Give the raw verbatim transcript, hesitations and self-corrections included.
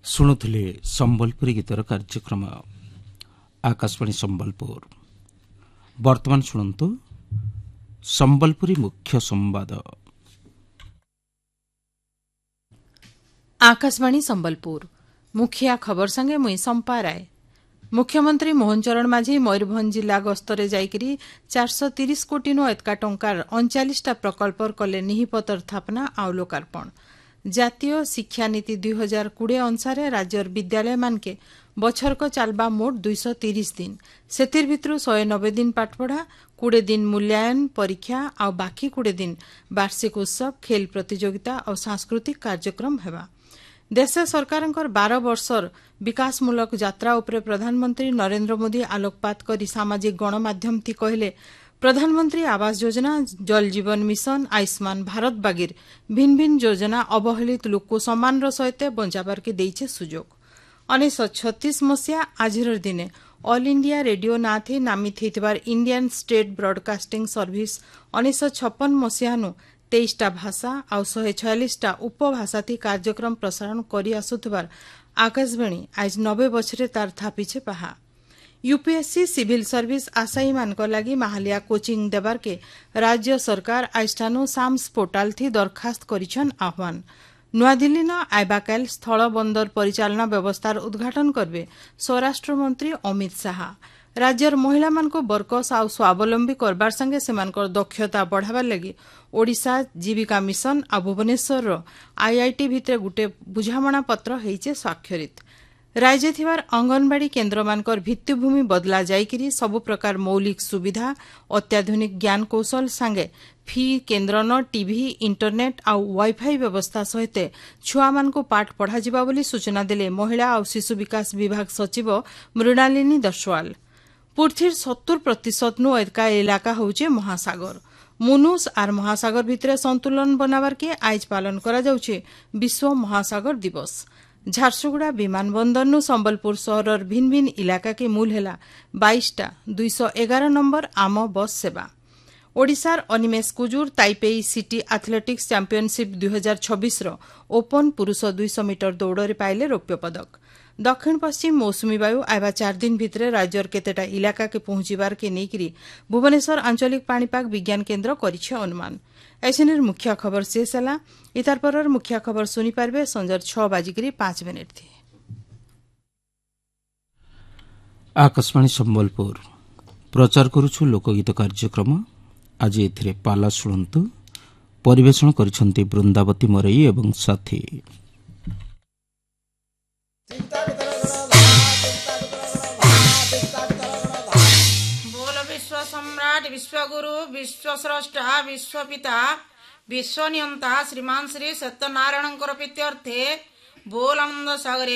शुणुले संबलपुरी गीतर कार्यक्रम आकाशवाणी संबलपुर। वर्तमान शुणु संबलपुरी मुख्य संवाद। आकाशवाणी संबलपुर मुखिया खबर संगे मुई संपा राय। मुख्यमंत्री मोहन चरण माझी मयूरभंज जिला गस्तरे जाइकरी चार सौ तीस कोटी नु एतका टंकार उनचालीस प्रकल्पर कले निहिपतर स्थापना आउ लोकार्पण। जातीय शिक्षा नीति दुई हजार कोड़े अनुसार राज्यर विद्यालय मानके बछरक चलबा मोट दुई सौ तीस दिन सेतिर भितरु शहे नब्बे दिन पाठपढ़ा कोड़े दिन मूल्यांकन परीक्षा आ बाकी कोड़े दिन वार्षिक उत्सव खेल प्रतियोगिता और सांस्कृतिक कार्यक्रम हेबा। देश सरकारंकर बारह वर्षर विकासमूलक यात्रा उपरे प्रधानमंत्री नरेंद्र मोदी आलोकपात करी सामाजिक गणमाध्यम थी कहले प्रधानमंत्री आवास योजना, जल जीवन मिशन, आयुष्मान भारत बागिर भिन्न भिन्न योजना अवहेलित लोक को सम्मान सहित बंचाबार के देइछे सुजोग। उन्नीस छत्तीस मसीहा आजिर दिने ऑल इंडिया रेडियो नाथे नामित होइतबार इंडियन स्टेट ब्रॉडकास्टिंग सर्विस उन्नीस छप्पन मसीहानु तेईस टा भाषा आ शहे छयालीस टा उपभाषा थी कार्यक्रम प्रसारण करी आसुथबार आकाशवाणी आज नब्बे बछरे तार थापिछे पहा। यूपीएससी सिविल सर्विस आशायी मानक लागि माहालिया कोचिंग देबार के राज्य सरकार आइस्टानु साम्स पोर्टाल थी दरखास्त करिछन आह्वान। नुआदिल्ली न आइबाकाल स्थल बंदर परिचालना व्यवस्थार उद्घाटन करबे स्वराष्ट्र मंत्री अमित शाह। राज्यर महिला मानको बरकस आ स्वावलंबी करबार संगे सेमानकर दक्षता बढ़ाबार लगी ओडिशा जीविका मिशन आ भुवनेश्वर आईआईटी भितरे गुटे बुझामणा पत्र हेइचे स्वाक्षरित। राज्य थिवार अंगनवाड़ी केन्द्र मानकर भित्तिभूमि बदला जाइकरी सबु प्रकार मौलिक सुविधा अत्याधुनिक ज्ञान कौशल संगे फी केन्द्र न टीवी इंटरनेट आ वाईफाई व्यवस्था सहित छुआ मान को पाठ पढ़ा जिबा बोली सूचना देले महिला और शिशु विकास विभाग सचिव मृणालिनी दसवाल। पृथ्वीर सत्तर प्रतिशत नु एका इलाका होचे महासागर। मुनुस आर महासागर भितरे संतुलन बनावार के आज पालन करा जाउछे विश्व महासागर दिवस। झारसुगुड़ा विमानबंदर नु संबलपुर सहरर भिन्न भिन्न इलाका के मूल हेला बाईस टा दुई सौ एगार नंबर आम बस सेवा। ओडिशार Animesh Kujur Taipei city athletics championship दुई हजार छब्बीस रो ओपन पुरुष दुई सौ मीटर दौड़े पाइले रौप्य पदक। दक्षिण पश्चिम मौसुमी वायु आइबा चार दिन भितरे राज्यर केतेटा इलाका के पहुंचीबार के नेकरी भुवनेश्वर आंचलिक पाणीपाग विज्ञान केन्द्र करिछे अनुमान। ऐसनेर मुख्य खबर शेष हला। इतार परर मुख्य खबर सुनी पारबे संजर छह बाजिकरी पांच मिनिट थी। आकाशवाणी संबलपुर प्रचार करुछु लोकगीत कार्यक्रम। आज एथिरे पाला शुणु परिवेषण करिसंती बृंदावती मरई एवं साथी। बोल विश्व सम्राट विश्वगुरु विश्वस्रष्टा विश्वपिता विश्वनियंता श्रीमान श्री सत्यनारायण प्रीत्यर्थे बोल आनंद सागरे